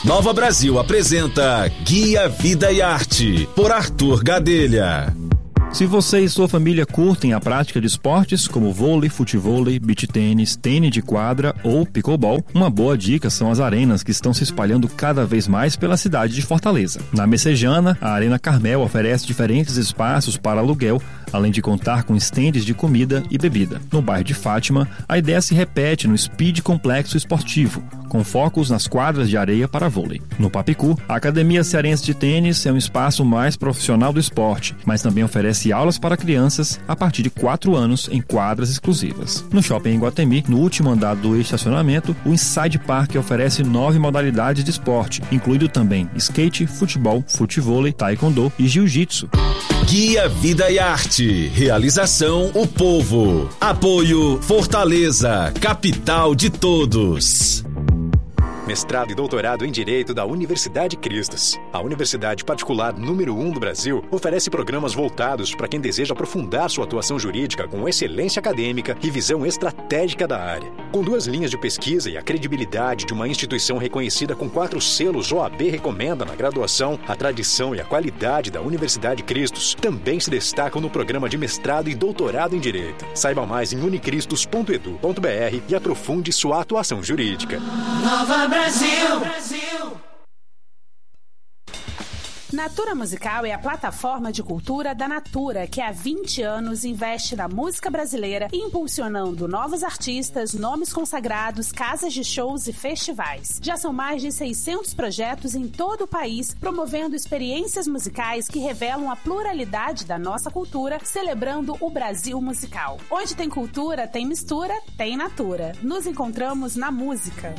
Nova Brasil apresenta Guia Vida e Arte, por Arthur Gadelha. Se você e sua família curtem a prática de esportes como vôlei, futevôlei, beach tênis, tênis de quadra ou pickleball, uma boa dica são as arenas que estão se espalhando cada vez mais pela cidade de Fortaleza. Na Messejana, a Arena Carmel oferece diferentes espaços para aluguel, além de contar com estendes de comida e bebida. No bairro de Fátima, a ideia se repete no Speed Complexo Esportivo, com focos nas quadras de areia para vôlei. No Papicu, a Academia Cearense de Tênis é um espaço mais profissional do esporte, mas também oferece aulas para crianças a partir de 4 anos em quadras exclusivas. No Shopping em Iguatemi, no último andar do estacionamento, o Inside Park oferece 9 modalidades de esporte, incluindo também skate, futebol, futevôlei, taekwondo e jiu-jitsu. Guia Vida e Arte. Realização O Povo. Apoio Fortaleza, capital de todos. Mestrado e doutorado em Direito da Universidade Cristos. A universidade particular número 1 do Brasil oferece programas voltados para quem deseja aprofundar sua atuação jurídica com excelência acadêmica e visão estratégica da área. Com 2 linhas de pesquisa e a credibilidade de uma instituição reconhecida com 4 selos OAB recomenda na graduação, a tradição e a qualidade da Universidade Cristos também se destacam no programa de mestrado e doutorado em Direito. Saiba mais em unicristos.edu.br e aprofunde sua atuação jurídica. Nova Brasil! Natura Musical é a plataforma de cultura da Natura, que há 20 anos investe na música brasileira, impulsionando novos artistas, nomes consagrados, casas de shows e festivais. Já são mais de 600 projetos em todo o país, promovendo experiências musicais que revelam a pluralidade da nossa cultura, celebrando o Brasil musical. Onde tem cultura, tem mistura, tem Natura. Nos encontramos na música.